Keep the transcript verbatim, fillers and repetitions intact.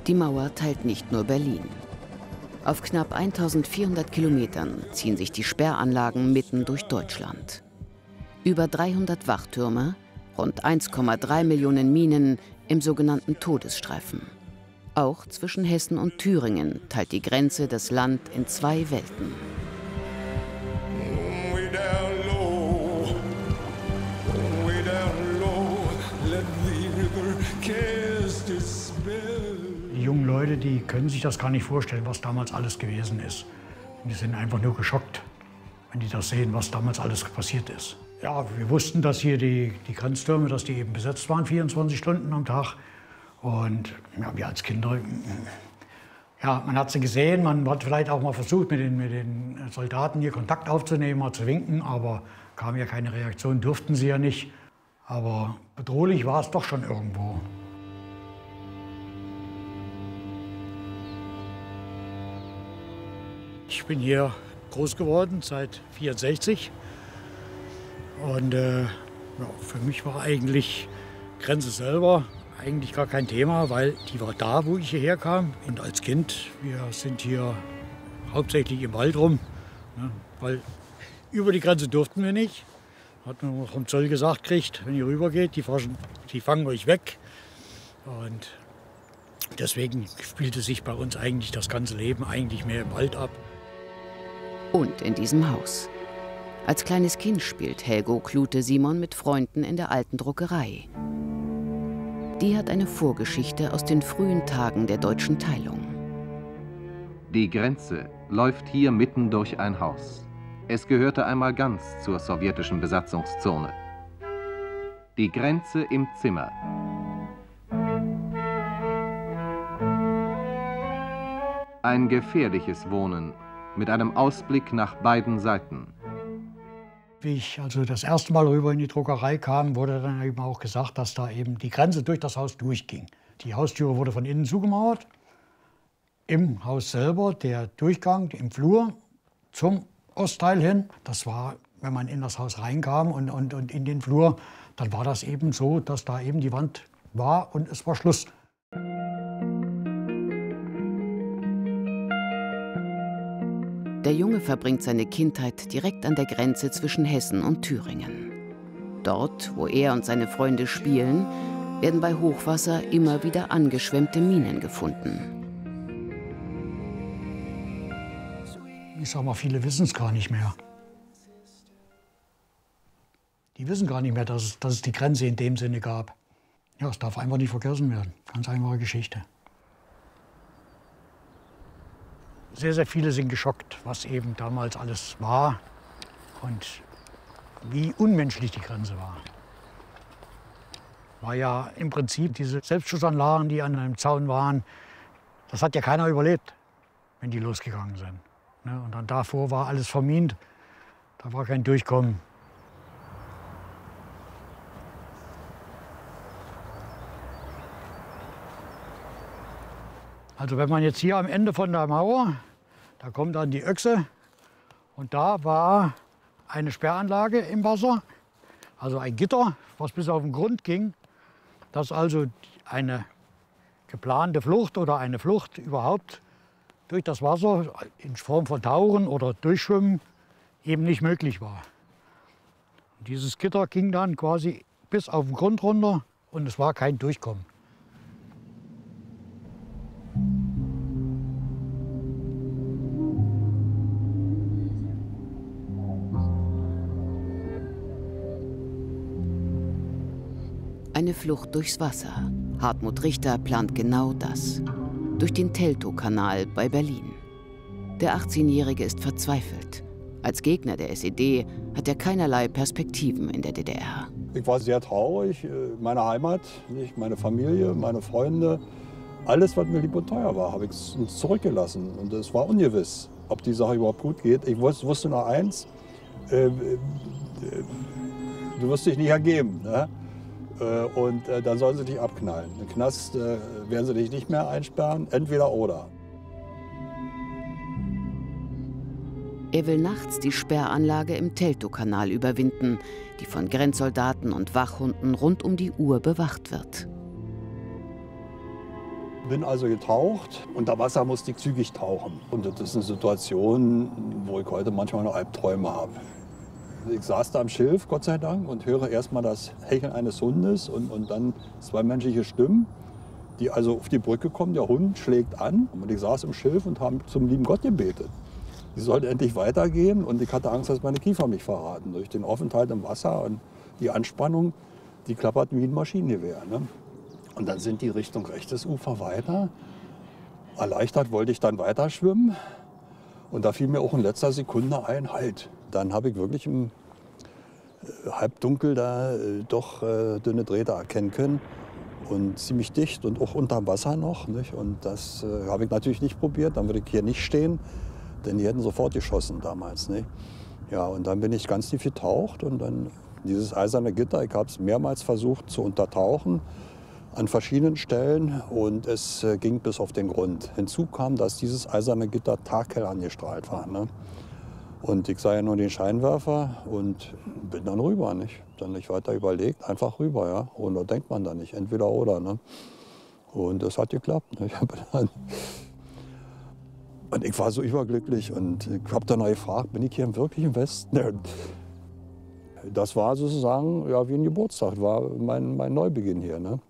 Die Mauer teilt nicht nur Berlin. Auf knapp eintausendvierhundert Kilometern ziehen sich die Sperranlagen mitten durch Deutschland. Über dreihundert Wachtürme, rund eins Komma drei Millionen Minen im sogenannten Todesstreifen. Auch zwischen Hessen und Thüringen teilt die Grenze das Land in zwei Welten. Die jungen Leute, die können sich das gar nicht vorstellen, was damals alles gewesen ist. Die sind einfach nur geschockt, wenn die das sehen, was damals alles passiert ist. Ja, wir wussten, dass hier die, die Grenztürme, dass die eben besetzt waren, vierundzwanzig Stunden am Tag. Und ja, wir als Kinder, ja, man hat sie gesehen, man hat vielleicht auch mal versucht, mit den, mit den Soldaten hier Kontakt aufzunehmen, mal zu winken, aber kam ja keine Reaktion, durften sie ja nicht. Aber bedrohlich war es doch schon irgendwo. Ich bin hier groß geworden, seit vierundsechzig. Und äh, ja, für mich war eigentlich Grenze selber eigentlich gar kein Thema, weil die war da, wo ich hierher kam. Und als Kind, wir sind hier hauptsächlich im Wald rum, ne, weil über die Grenze durften wir nicht. Hat man vom Zoll gesagt kriegt, wenn ihr rübergeht, die, faschen, die fangen euch weg. Und deswegen spielte sich bei uns eigentlich das ganze Leben eigentlich mehr im Wald ab. Und in diesem Haus. Als kleines Kind spielt Helgo Klute-Simon mit Freunden in der alten Druckerei. Die hat eine Vorgeschichte aus den frühen Tagen der deutschen Teilung. Die Grenze läuft hier mitten durch ein Haus. Es gehörte einmal ganz zur sowjetischen Besatzungszone. Die Grenze im Zimmer. Ein gefährliches Wohnen mit einem Ausblick nach beiden Seiten. Wie ich also das erste Mal rüber in die Druckerei kam, wurde dann eben auch gesagt, dass da eben die Grenze durch das Haus durchging. Die Haustüre wurde von innen zugemauert. Im Haus selber der Durchgang im Flur zum Ostteil hin. Das war, wenn man in das Haus reinkam und, und, und in den Flur, dann war das eben so, dass da eben die Wand war und es war Schluss. Der Junge verbringt seine Kindheit direkt an der Grenze zwischen Hessen und Thüringen. Dort, wo er und seine Freunde spielen, werden bei Hochwasser immer wieder angeschwemmte Minen gefunden. Ich sag mal, viele wissen es gar nicht mehr. Die wissen gar nicht mehr, dass es, dass es die Grenze in dem Sinne gab. Ja, es darf einfach nicht vergessen werden. Ganz einfache Geschichte. Sehr, sehr viele sind geschockt, was eben damals alles war und wie unmenschlich die Grenze war. War ja im Prinzip diese Selbstschussanlagen, die an einem Zaun waren, das hat ja keiner überlebt, wenn die losgegangen sind. Und dann davor war alles vermint, da war kein Durchkommen. Also wenn man jetzt hier am Ende von der Mauer, da kommt dann die Öchse und da war eine Sperranlage im Wasser, also ein Gitter, was bis auf den Grund ging, dass also eine geplante Flucht oder eine Flucht überhaupt durch das Wasser in Form von Tauchen oder Durchschwimmen eben nicht möglich war. Und dieses Gitter ging dann quasi bis auf den Grund runter und es war kein Durchkommen. Eine Flucht durchs Wasser. Hartmut Richter plant genau das. Durch den Teltow-Kanal bei Berlin. Der achtzehnjährige ist verzweifelt. Als Gegner der S E D hat er keinerlei Perspektiven in der D D R. Ich war sehr traurig. Meine Heimat, meine Familie, meine Freunde, alles, was mir lieb und teuer war, habe ich zurückgelassen. Und es war ungewiss, ob die Sache überhaupt gut geht. Ich wusste nur eins, äh, äh, du wirst dich nicht ergeben. Ne? Und äh, dann sollen sie dich abknallen. Im Knast äh, werden sie dich nicht mehr einsperren, entweder oder. Er will nachts die Sperranlage im Teltow-Kanal überwinden, die von Grenzsoldaten und Wachhunden rund um die Uhr bewacht wird. Bin also getaucht. Unter Wasser musste ich zügig tauchen. Und das ist eine Situation, wo ich heute manchmal noch Albträume habe. Ich saß da am Schilf, Gott sei Dank, und höre erst mal das Hecheln eines Hundes und, und dann zwei menschliche Stimmen, die also auf die Brücke kommen. Der Hund schlägt an und ich saß im Schilf und habe zum lieben Gott gebetet. Die sollte endlich weitergehen und ich hatte Angst, dass meine Kiefer mich verraten. Durch den Aufenthalt im Wasser und die Anspannung, die klappert wie ein Maschinengewehr. Ne? Und dann sind die Richtung rechtes Ufer weiter. Erleichtert wollte ich dann weiter schwimmen. Und da fiel mir auch in letzter Sekunde ein, halt. Dann habe ich wirklich im äh, Halbdunkel da äh, doch äh, dünne Drähte erkennen können. Und ziemlich dicht und auch unterm Wasser noch. Nicht? Und das äh, habe ich natürlich nicht probiert. Dann würde ich hier nicht stehen, denn die hätten sofort geschossen damals. Nicht? Ja, und dann bin ich ganz tief getaucht und dann dieses eiserne Gitter, ich habe es mehrmals versucht zu untertauchen an verschiedenen Stellen und es äh, ging bis auf den Grund. Hinzu kam, dass dieses eiserne Gitter taghell angestrahlt war. Ne? Und ich sah ja nur den Scheinwerfer und bin dann rüber. Nicht? Dann nicht weiter überlegt, einfach rüber. Ja? Und da denkt man dann nicht, entweder oder. Ne? Und das hat geklappt. Ne? Ich dann und ich war so überglücklich und ich habe dann gefragt, bin ich hier wirklich im Westen? Das war sozusagen ja, wie ein Geburtstag, war mein, mein Neubeginn hier. Ne?